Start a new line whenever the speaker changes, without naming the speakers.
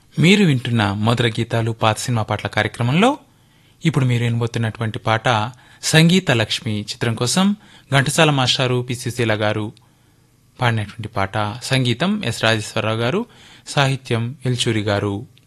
మీరు వింటున్న మధుర గీతాలు పాత సినిమా పాటల కార్యక్రమంలో ఇప్పుడు మీరు వినబోతున్నటువంటి పాట సంగీత లక్ష్మి చిత్రం కోసం ఘంటసాల మాస్టారు పి సుశీల గారు పాడినటువంటి పాట. సంగీతం ఎస్ రాజేశ్వరరావు గారు, సాహిత్యం ఎల్చూరి గారు.